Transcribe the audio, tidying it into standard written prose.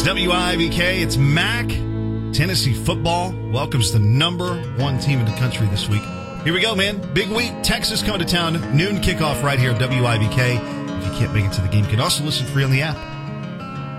WIVK, it's Mac. Tennessee football welcomes the number one team in the country this week. Here we go, man. Big week. Texas coming to town. Noon kickoff right here at WIVK. If you can't make it to the game, you can also listen free on the app.